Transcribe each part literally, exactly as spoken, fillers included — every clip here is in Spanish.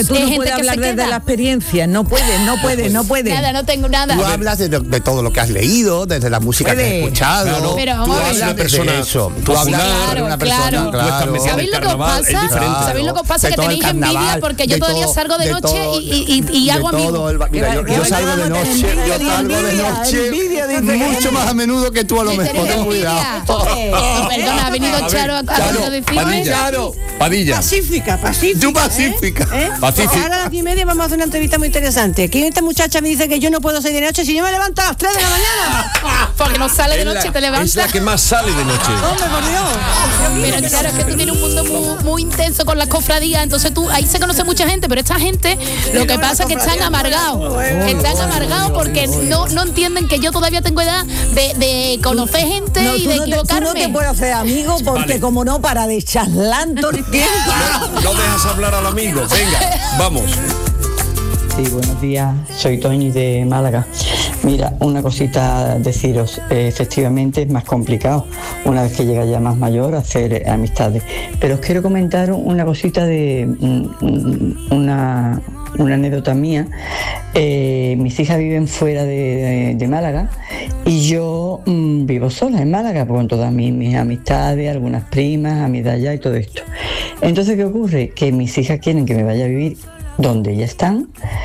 Tú no puedes hablar desde la experiencia, no puedes, no puedes, no puedes. Nada, no tengo nada. Tú hablas de, de todo lo que has leído, desde la música Puede. que has escuchado. Claro, Pero tú vamos a ver. hablas Una persona de eso. Tú popular, hablas de claro, una persona, claro. claro. ¿Sabéis lo que os Carnaval es pasa? diferente. ¿Sabéis lo que os pasa? De Que todo el tenéis envidia carnaval, porque yo de todavía todo- salgo de, de noche todo- y, y, y de hago todo amigos. el ba- Mira, yo, Que yo va- salgo de que va- noche, envidia, yo salgo de envidia, noche envidia, dice. mucho más a menudo que tú a lo ¿Que mejor, tenéis ten cuidado. envidia? Oh, perdona, ha venido A ver, Charo a, a, Charo, a decirme. Padilla, Claro. Padilla. Pacífica, pacífica. Tú pacífica. ¿Eh? Pacífica. Ahora a las diez y media vamos a hacer una entrevista muy interesante. Aquí esta muchacha me dice que yo no puedo salir de noche si yo me levanto a las tres de la mañana. Porque no sale de Es la- noche y te Es la levantas. que más sale de noche. Hombre, por Dios. Pero claro, es que tú tienes un mundo muy, muy intenso con las cofradías, entonces tú, ahí se conoce mucha gente, pero esta gente, lo que pasa es que están amargados, que están amargados porque no, no entienden que yo todavía tengo edad de, de conocer gente No, y tú de no, te, tú no equivocarme. te puedes hacer amigo porque Vale. como no para de charlar todo el tiempo. No dejas hablar al amigo. Venga, vamos. Sí, buenos días, soy Toñi de Málaga. Mira, una cosita deciros, eh, efectivamente es más complicado una vez que llega ya más mayor hacer eh, amistades, pero os quiero comentar una cosita de mm, una, una anécdota mía. Eh, mis hijas viven fuera de, de- de Málaga y yo mm, vivo sola en Málaga con todas mis, mis amistades, algunas primas, amigas allá y todo esto. Entonces, ¿qué ocurre? Que mis hijas quieren que me vaya a vivir donde ellas están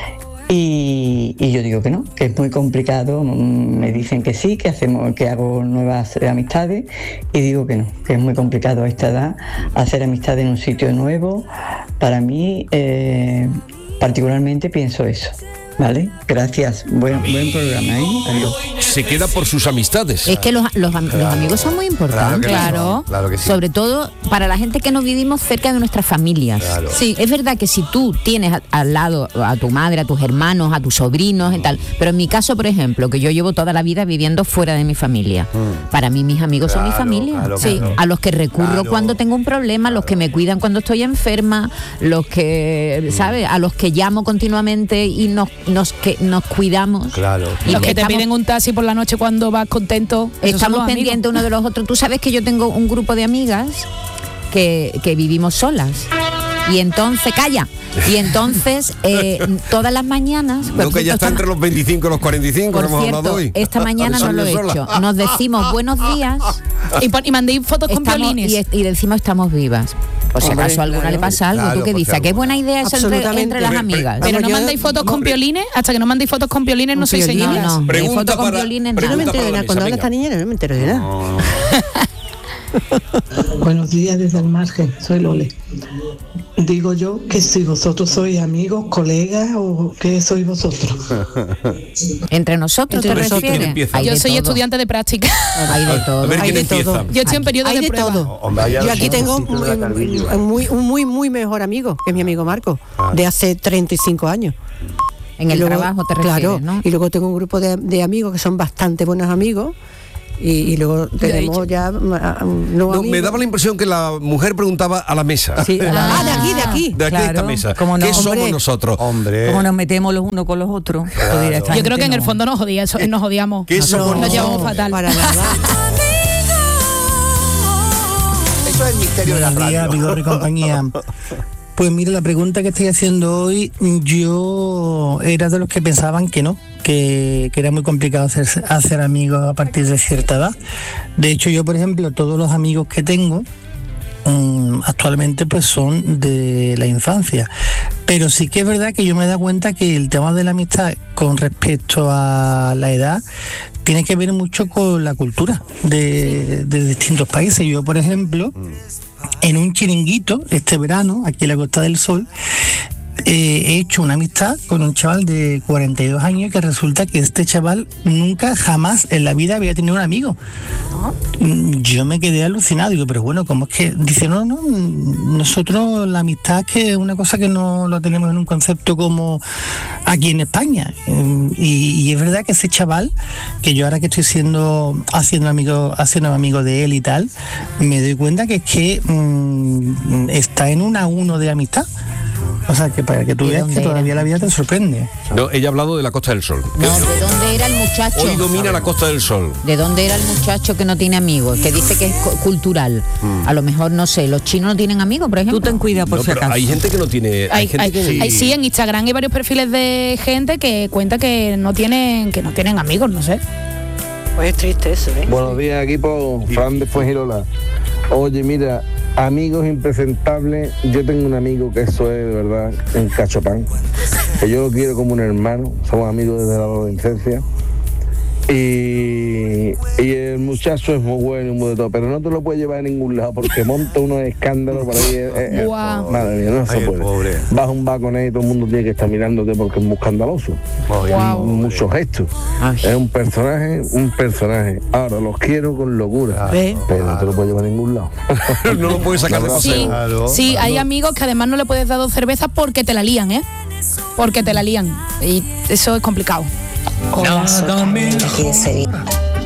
y, y yo digo que no, que es muy complicado. Me dicen que sí, que hacemos, que hago nuevas amistades y digo que no, que es muy complicado a esta edad hacer amistades en un sitio nuevo. Para mí, eh, particularmente pienso eso. ¿Vale? Gracias. Buen, buen programa, ¿eh? Adiós. Se queda por sus amistades. Es que los, los, am- los amigos son muy importantes. Claro que sí, claro que sí. Sobre todo para la gente que no vivimos cerca de nuestras familias. Claro. Sí, es verdad que si tú tienes a- al lado a tu madre, a tus hermanos, a tus sobrinos y tal, pero en mi caso, por ejemplo, que yo llevo toda la vida viviendo fuera de mi familia, para mí mis amigos son mi Claro, familia. claro, Sí, claro. a los que recurro Claro. cuando tengo un problema, los que me cuidan cuando estoy enferma, los que, ¿sabes? A los que llamo continuamente y nos, nos, que nos cuidamos. Claro. Y Los que te estamos- piden un taxi por la noche cuando vas contento. esos son Estamos los amigos. pendientes uno de los otros. Tú sabes que yo tengo un grupo de amigas que, que vivimos solas. Y entonces, calla. Y entonces, eh, todas las mañanas. No, que ya está entre los veinticinco y los cuarenta y cinco, Por que hemos cierto, hablado hoy. esta mañana no lo he Sola. hecho. Nos decimos buenos días Y, pon- y mandéis fotos con estamos, violines. y, y decimos estamos vivas. Por si Hombre, acaso a alguna claro. le pasa algo. Claro, ¿Tú qué por si dices? Qué alguna. buena idea es entre, Absolutamente. entre las Pero- amigas. Pero no Vamos, yo- mandéis fotos con hombre. violines, hasta que no mandéis fotos con violines no Con sois violines. señoras. No, no, ni Pregunta foto con para- violines, Yo no nada. me Pregunta entero de para la nada. Cuando mesa, habla esta venga. niña no me entero de nada. Buenos días desde el margen, soy Lole. Digo yo que si vosotros sois amigos, colegas o qué sois vosotros. Entre nosotros, Entre ¿te nosotros. refieres? ¿Quién empieza? Hay Yo de soy todo. estudiante de práctica. Hay de A todo. ver Hay quién de empieza. todo. Yo estoy en periodo Hay de de prueba. todo. Hombre, hay Yo aquí tengo sitios de la Calvillo. un muy, un muy, muy mejor amigo, que es mi amigo Marco, de hace treinta y cinco años. En el Y luego- trabajo te refieres, claro, ¿no? y luego tengo un grupo de, de amigos que son bastante buenos amigos. Y, y luego tenemos ya ah, No, nuevos me amigos. daba la impresión que la mujer preguntaba a la mesa. Sí, a la- ah, de aquí, de aquí. De aquí a esta Claro, mesa. cómo no. ¿Qué somos Hombre. nosotros? Hombre. Cómo nos metemos los unos con los otros. Pues directamente Yo creo que en el no. fondo nos odía, eso- nos odiamos. ¿Qué somos Nos nosotros? llevamos fatal. Para nada. Eso es el misterio de la Buenos días, radio. Vigor y compañía. Pues mira, la pregunta que estoy haciendo hoy, yo era de los que pensaban que no, que, que era muy complicado hacer, hacer amigos a partir de cierta edad. De hecho, yo, por ejemplo, todos los amigos que tengo mm, actualmente pues son de la infancia. Pero sí que es verdad que yo me he dado cuenta que el tema de la amistad con respecto a la edad tiene que ver mucho con la cultura de, de distintos países. Yo, por ejemplo, en un chiringuito este verano, aquí en la Costa del Sol, eh, he hecho una amistad con un chaval de cuarenta y dos años que resulta que este chaval nunca, jamás en la vida había tenido un amigo. Mm, Yo me quedé alucinado, digo, pero bueno, ¿cómo es que? Dice, no, no, mm, nosotros la amistad es que es una cosa que no lo tenemos en un concepto como aquí en España. Mm, Y, y es verdad que ese chaval, que yo ahora que estoy siendo, haciendo amigo, haciendo amigo de él y tal, me doy cuenta que es que mm, está en un a uno de amistad. O sea, que para que tú ¿Y veas dónde que todavía era? la vida te sorprende. No, ella ha hablado de la Costa del Sol. No, ¿de dónde era el muchacho? Hoy domina la Costa del Sol. ¿De dónde era el muchacho que no tiene amigos? Que dice que es cu- cultural. A lo mejor, no sé, los chinos no tienen amigos, por ejemplo. Tú ten cuidado por No, si pero acaso. hay gente que no tiene. Hay, Hay, gente hay- que hay- sí, en Instagram hay varios perfiles de gente que cuenta que no tienen que no tienen amigos, no sé. Pues es triste eso, ¿eh? Buenos días, equipo. Fran de Fuengirola. Oye, mira, amigos impresentables. Yo tengo un amigo que eso es, de verdad, un cachopán. Que yo lo quiero como un hermano. Somos amigos desde la adolescencia. Y, y el muchacho es muy bueno y muy de todo, pero no te lo puedes llevar a ningún lado porque monta unos escándalos por ahí. eh, eh, Guau. Madre mía, no se Ay, el puede. pobre. Vas a un bar con él y todo el mundo tiene que estar mirándote porque es muy escandaloso. Guau. Muchos gestos. Ay. Es un personaje, un personaje. Ahora los quiero con locura, ¿Ves? pero no te lo puedes llevar a ningún lado. no lo puedes sacar de paseo. Sí, Claro. sí, hay amigos que además no le puedes dar dos cervezas porque te la lían, ¿eh? Porque te la lían. Y eso es complicado. Hola, soy Carmen de aquí de Sevilla.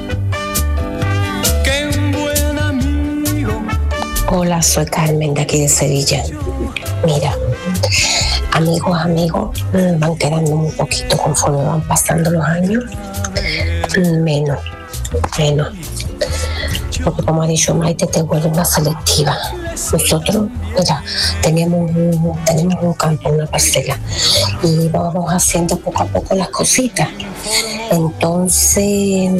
Hola, soy Carmen de aquí de Sevilla. Mira, amigos, amigos, mm, van quedando un poquito conforme van pasando los años. Mm, Menos, menos. Porque como ha dicho Maite, te vuelve más selectiva. Nosotros, mira, teníamos un, tenemos un campo, una parcela, y vamos haciendo poco a poco las cositas. Entonces,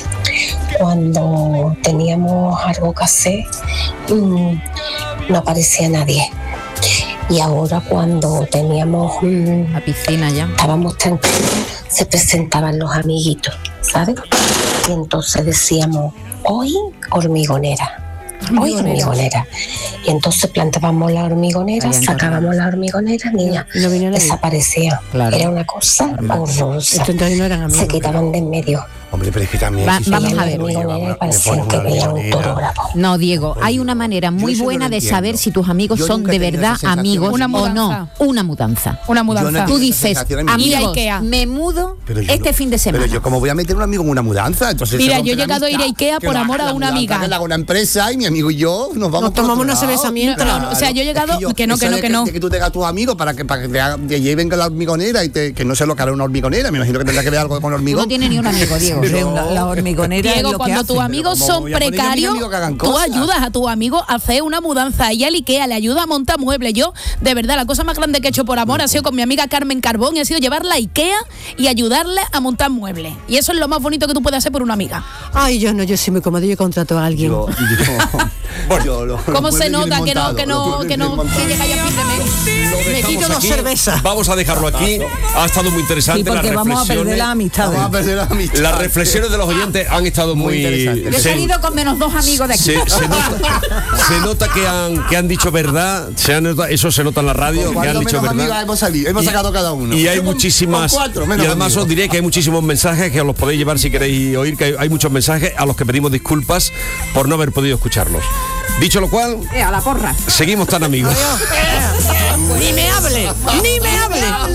cuando teníamos algo que hacer, mmm, no aparecía nadie. Y ahora cuando teníamos, mmm, La piscina ya. estábamos tranquilos, se presentaban los amiguitos, ¿sabes? Y entonces decíamos, hoy hormigonera. Hoy hormigonera. Y entonces plantábamos la hormigonera, Ahí en sacábamos la hormigonera, niña, No venía nadie. desaparecía. Claro. Era una cosa horrorosa. Entonces no eran amigos. Se quitaban de en medio. Hombre, pero es que también. Va- si vamos se- a ver. Oye, Hormigonera y le parecía ponen que una veía un hormigonera. toro bravo. No, Diego, hay una manera muy Yo eso no buena lo de entiendo. saber si tus amigos Yo son nunca he de tenido verdad esa sensación. amigos Una o mudanza. no. Una mudanza. Una Yo no mudanza. entiendo Tú esa dices, sensación en mi vida. Ir a amigos, Ikea. me mudo Pero yo este no- fin de semana. Pero yo, ¿cómo voy a meter a un amigo en una mudanza? Entonces, Mira, se rompe yo he la llegado a ir a amistad. Ikea Que por la- amor a la una mudanza amiga. que la hago una empresa y mi amigo y yo nos vamos Nos tomamos por otro una lado. cerveza mientras. No, no, o sea, yo he llegado- Es que no, que eso no, de que no. de que tú tengas a tus amigos para que, para que te, haga- te lleven con la hormigonera y te- que no sé lo que hará una hormigonera. Me imagino que tendrá que ver algo con Tú hormigón. no tienes ni un amigo, Diego. Hombre, una- la hormigonera es Diego, lo que cuando hace. tus amigos ¿cómo son voy a poner yo a mi precarios, amigo que hagan tú cosas? ayudas a tus amigos a hacer una mudanza. Ella al Ikea le ayuda a montar muebles. Yo, de verdad, la cosa más grande que he hecho por amor ha sido con mi amiga Carmen Carbón y ha sido llevarla a Ikea y ayudarle a montar muebles. Y eso es lo más bonito que tú puedes hacer por una amiga. Ay, yo no, yo soy muy cómodo, yo contrato a alguien. Yo, yo, yo lo- ¿Cómo los se muebles nota bien que no, montados, que los no, muebles que bien no, que montados. llega ya a fin de mes? Lo Me dejamos quito dos aquí. cervezas. Vamos a dejarlo aquí. Ha estado muy interesante. Sí, porque las vamos a perder reflexiones- la amistad. Vamos a perder la amistad. Las reflexiones de los oyentes han estado Muy muy. interesantes. Yo he se- salido con menos dos amigos de aquí. Se, se nota, se nota que han que han dicho verdad, se han nota- eso se nota en la radio, que han ¿Cuántos dicho menos verdad. amigas hemos salido? Hemos Y- sacado cada uno. Y hay Yo con- muchísimas. con cuatro, y menos además amigos. os diré que hay muchísimos mensajes que os los podéis llevar si queréis oír, que hay, hay muchos mensajes a los que pedimos disculpas por no haber podido escucharlos. Dicho lo cual, Eh, a la porra. seguimos tan amigos. Ni me hable, ni me hable.